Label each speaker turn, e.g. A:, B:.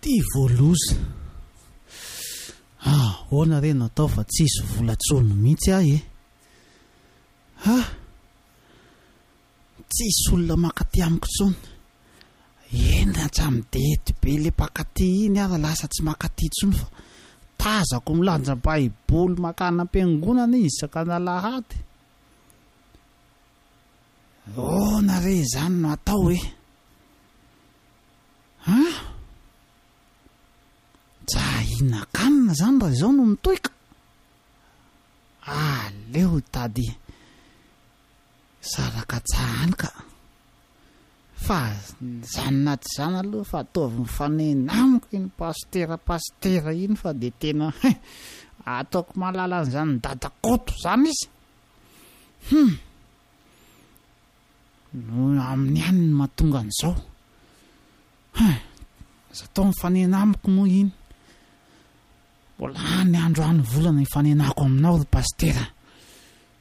A: Ty voaloza. Hoana re natao fa tsisy volatsono mihitsy ahy tsisy olona makaty amiko tsony. Eny hatramy dety be le mpakaty iny ary lasa tsy makaty tsony fa tazako milanja baiboly makana am-piangonana izy isaka nalahady. Hoana re zany no atao hoe jahina kanina zany raha izao no mitoika. Aleo tady saraka tsahany ka fa zany naty zany aloha fa ataovy mifanenamiko iny pastera iny fa de tena ataoko malala an'izany dadakoto zany izy. No amin'ny ihany no mahatonga an'izao. Zatao mifanenamiko moa iny. Mbola ny andro any volana ifanenako aminao pastera.